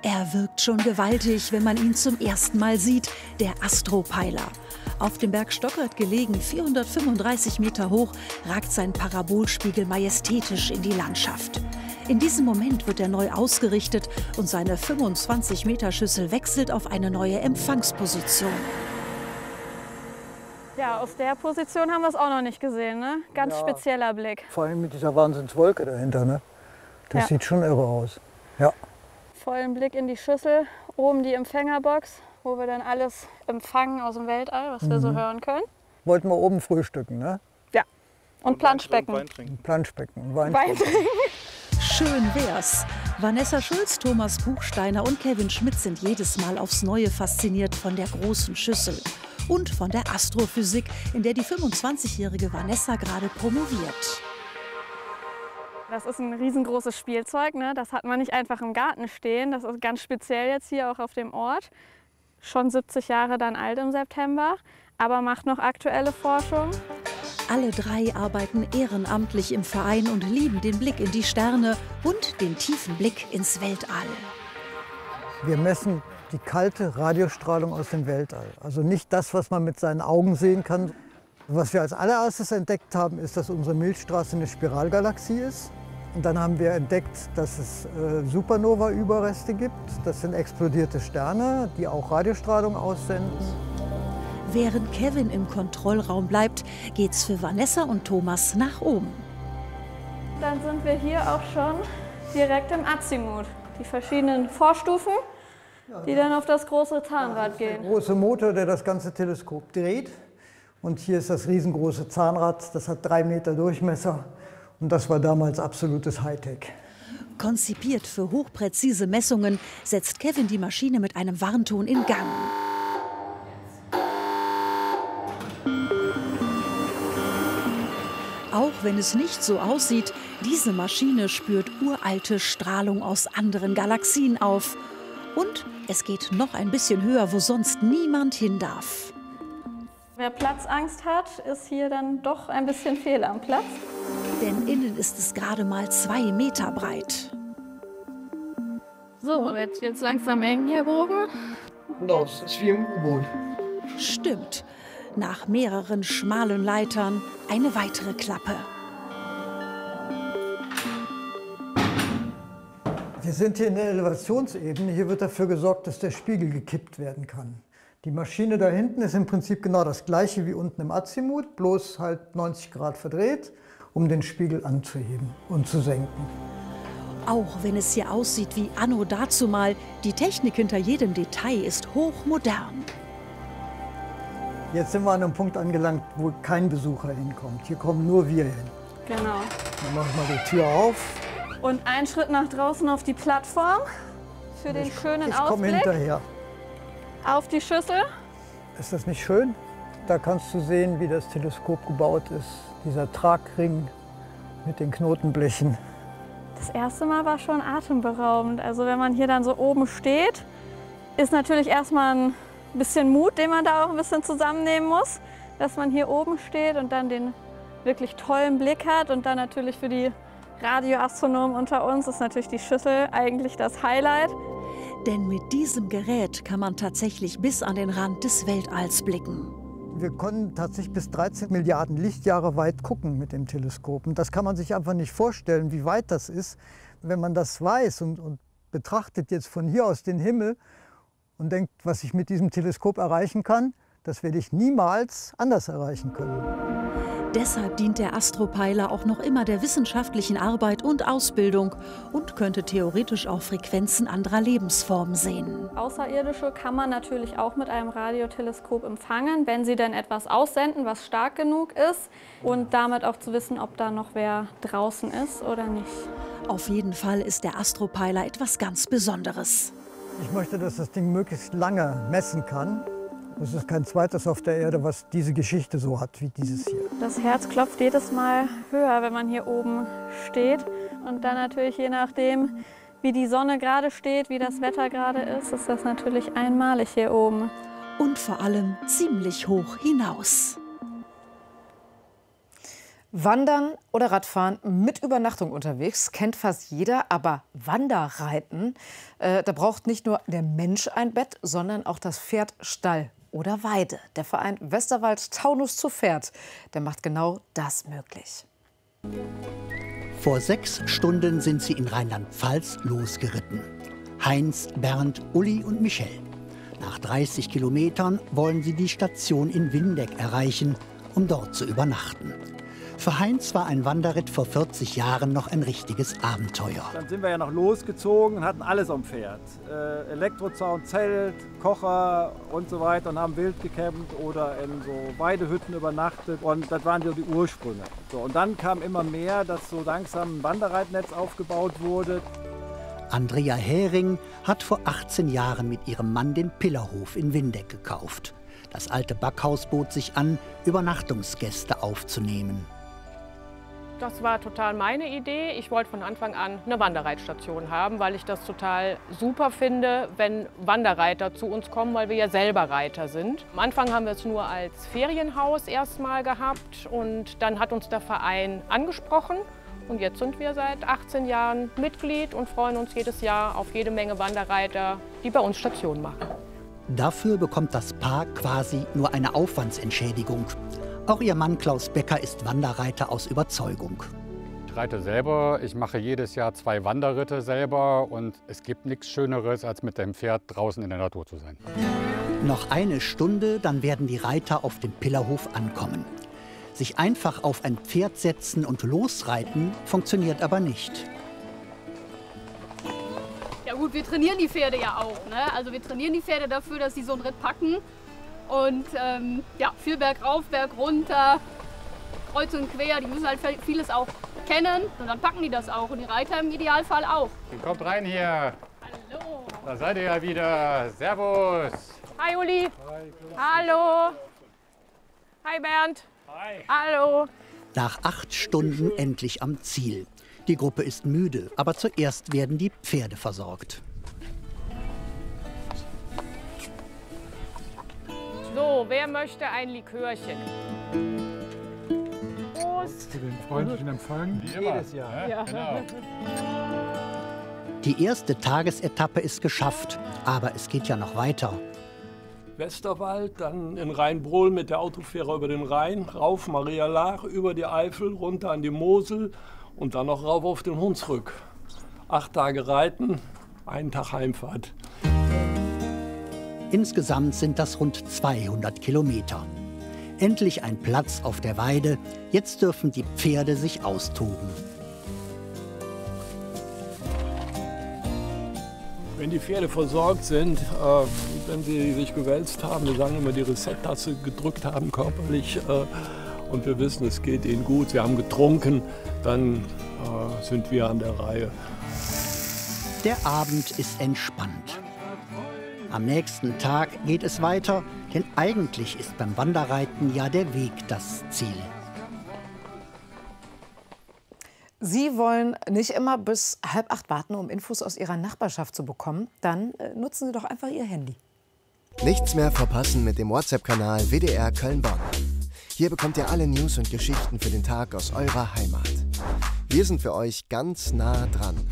Er wirkt schon gewaltig, wenn man ihn zum ersten Mal sieht, der Astropeiler. Auf dem Berg Stockert gelegen, 435 Meter hoch, ragt sein Parabolspiegel majestätisch in die Landschaft. In diesem Moment wird er neu ausgerichtet und seine 25-Meter-Schüssel wechselt auf eine neue Empfangsposition. Ja, aus der Position haben wir es auch noch nicht gesehen, ne? Ganz spezieller Blick. Vor allem mit dieser Wahnsinnswolke dahinter, ne? Das sieht schon irre aus. Ja. Vollen Blick in die Schüssel, oben die Empfängerbox, wo wir dann alles empfangen aus dem Weltall, was wir so hören können. Wollten wir oben frühstücken, ne? Ja. Und Planschbecken. Planschbecken und Wein Wein trinken. Schön wär's. Vanessa Schulz, Thomas Buchsteiner und Kevin Schmidt sind jedes Mal aufs Neue fasziniert von der großen Schüssel und von der Astrophysik, in der die 25-jährige Vanessa gerade promoviert. Das ist ein riesengroßes Spielzeug, ne? Das hat man nicht einfach im Garten stehen. Das ist ganz speziell jetzt hier auch auf dem Ort. Schon 70 Jahre dann alt im September, aber macht noch aktuelle Forschung. Alle drei arbeiten ehrenamtlich im Verein und lieben den Blick in die Sterne und den tiefen Blick ins Weltall. Wir messen die kalte Radiostrahlung aus dem Weltall. Also nicht das, was man mit seinen Augen sehen kann. Was wir als allererstes entdeckt haben, ist, dass unsere Milchstraße eine Spiralgalaxie ist. Und dann haben wir entdeckt, dass es Supernova-Überreste gibt. Das sind explodierte Sterne, die auch Radiostrahlung aussenden. Während Kevin im Kontrollraum bleibt, geht's für Vanessa und Thomas nach oben. Dann sind wir hier auch schon direkt im Azimut. Die verschiedenen Vorstufen, die dann auf das große Zahnrad gehen. Der große Motor, der das ganze Teleskop dreht. Und hier ist das riesengroße Zahnrad, das hat 3 Meter Durchmesser. Und das war damals absolutes Hightech. Konzipiert für hochpräzise Messungen, setzt Kevin die Maschine mit einem Warnton in Gang. Auch wenn es nicht so aussieht, diese Maschine spürt uralte Strahlung aus anderen Galaxien auf. Und es geht noch ein bisschen höher, wo sonst niemand hin darf. Wer Platzangst hat, ist hier dann doch ein bisschen fehl am Platz. Denn innen ist es gerade mal 2 Meter breit. So, jetzt langsam eng hier oben. Genau, das ist wie im U-Boot. Stimmt. Nach mehreren schmalen Leitern eine weitere Klappe. Wir sind hier in der Elevationsebene. Hier wird dafür gesorgt, dass der Spiegel gekippt werden kann. Die Maschine da hinten ist im Prinzip genau das gleiche wie unten im Azimut, bloß halt 90 Grad verdreht, um den Spiegel anzuheben und zu senken. Auch wenn es hier aussieht wie anno dazumal, die Technik hinter jedem Detail ist hochmodern. Jetzt sind wir an einem Punkt angelangt, wo kein Besucher hinkommt. Hier kommen nur wir hin. Genau. Dann machen wir die Tür auf. Und einen Schritt nach draußen auf die Plattform für den schönen Ich komme Ausblick hinterher. auf die Schüssel. Ist das nicht schön? Da kannst du sehen, wie das Teleskop gebaut ist. Dieser Tragring mit den Knotenblechen. Das erste Mal war schon atemberaubend. Also wenn man hier dann so oben steht, ist natürlich erstmal ein bisschen Mut, den man da auch ein bisschen zusammennehmen muss, dass man hier oben steht und dann den wirklich tollen Blick hat. Und dann natürlich für die Radioastronomen unter uns ist natürlich die Schüssel eigentlich das Highlight. Denn mit diesem Gerät kann man tatsächlich bis an den Rand des Weltalls blicken. Wir konnten tatsächlich bis 13 Milliarden Lichtjahre weit gucken mit dem Teleskop. Und das kann man sich einfach nicht vorstellen, wie weit das ist. Wenn man das weiß und betrachtet jetzt von hier aus den Himmel und denkt, was ich mit diesem Teleskop erreichen kann, das werde ich niemals anders erreichen können. Deshalb dient der Astropeiler auch noch immer der wissenschaftlichen Arbeit und Ausbildung und könnte theoretisch auch Frequenzen anderer Lebensformen sehen. Außerirdische kann man natürlich auch mit einem Radioteleskop empfangen, wenn sie denn etwas aussenden, was stark genug ist und damit auch zu wissen, ob da noch wer draußen ist oder nicht. Auf jeden Fall ist der Astropeiler etwas ganz Besonderes. Ich möchte, dass das Ding möglichst lange messen kann. Es ist kein zweites auf der Erde, was diese Geschichte so hat wie dieses hier. Das Herz klopft jedes Mal höher, wenn man hier oben steht. Und dann natürlich je nachdem, wie die Sonne gerade steht, wie das Wetter gerade ist das natürlich einmalig hier oben. Und vor allem ziemlich hoch hinaus. Wandern oder Radfahren mit Übernachtung unterwegs kennt fast jeder, aber Wanderreiten, da braucht nicht nur der Mensch ein Bett, sondern auch das Pferd, Stall oder Weide. Der Verein Westerwald Taunus zu Pferd, der macht genau das möglich. Vor 6 Stunden sind sie in Rheinland-Pfalz losgeritten. Heinz, Bernd, Uli und Michel. Nach 30 Kilometern wollen sie die Station in Windeck erreichen, um dort zu übernachten. Für Heinz war ein Wanderritt vor 40 Jahren noch ein richtiges Abenteuer. Dann sind wir ja noch losgezogen und hatten alles am Pferd. Elektrozaun, Zelt, Kocher und so weiter und haben wild gecampt oder in so Weidehütten übernachtet. Und das waren so die Ursprünge. So, und dann kam immer mehr, dass so langsam ein Wanderreitnetz aufgebaut wurde. Andrea Hering hat vor 18 Jahren mit ihrem Mann den Pillerhof in Windeck gekauft. Das alte Backhaus bot sich an, Übernachtungsgäste aufzunehmen. Das war total meine Idee. Ich wollte von Anfang an eine Wanderreitstation haben, weil ich das total super finde, wenn Wanderreiter zu uns kommen, weil wir ja selber Reiter sind. Am Anfang haben wir es nur als Ferienhaus erstmal gehabt und dann hat uns der Verein angesprochen. Und jetzt sind wir seit 18 Jahren Mitglied und freuen uns jedes Jahr auf jede Menge Wanderreiter, die bei uns Station machen. Dafür bekommt das Paar quasi nur eine Aufwandsentschädigung. Auch ihr Mann Klaus Becker ist Wanderreiter aus Überzeugung. Ich reite selber, ich mache jedes Jahr 2 Wanderritte selber und es gibt nichts Schöneres, als mit dem Pferd draußen in der Natur zu sein. Noch eine Stunde, dann werden die Reiter auf dem Pillerhof ankommen. Sich einfach auf ein Pferd setzen und losreiten, funktioniert aber nicht. Ja gut, wir trainieren die Pferde ja auch, ne? Also wir trainieren die Pferde dafür, dass sie so einen Ritt packen. Und ja, viel bergauf, berg runter, kreuz und quer, die müssen halt vieles auch kennen und dann packen die das auch und die Reiter im Idealfall auch. Kommt rein hier. Hallo. Da seid ihr ja wieder. Servus. Hi Uli. Hi. Hallo. Hi Bernd. Hi. Hallo. Nach 8 Stunden endlich am Ziel. Die Gruppe ist müde, aber zuerst werden die Pferde versorgt. So, wer möchte ein Likörchen? Prost. Für den freundlichen Empfang. Jedes Jahr. Ja. Genau. Die erste Tagesetappe ist geschafft, aber es geht ja noch weiter. Westerwald, dann in Rheinbrohl mit der Autofähre über den Rhein, rauf Maria Laach, über die Eifel, runter an die Mosel und dann noch rauf auf den Hunsrück. 8 Tage reiten, 1 Tag Heimfahrt. Insgesamt sind das rund 200 Kilometer. Endlich ein Platz auf der Weide. Jetzt dürfen die Pferde sich austoben. Wenn die Pferde versorgt sind, wenn sie sich gewälzt haben, wir sagen immer die Reset-Taste gedrückt haben körperlich und wir wissen, es geht ihnen gut, sie haben getrunken, dann sind wir an der Reihe. Der Abend ist entspannt. Am nächsten Tag geht es weiter, denn eigentlich ist beim Wanderreiten ja der Weg das Ziel. Sie wollen nicht immer bis 7:30 warten, um Infos aus Ihrer Nachbarschaft zu bekommen? Dann nutzen Sie doch einfach Ihr Handy. Nichts mehr verpassen mit dem WhatsApp-Kanal WDR Köln-Bonn. Hier bekommt ihr alle News und Geschichten für den Tag aus eurer Heimat. Wir sind für euch ganz nah dran.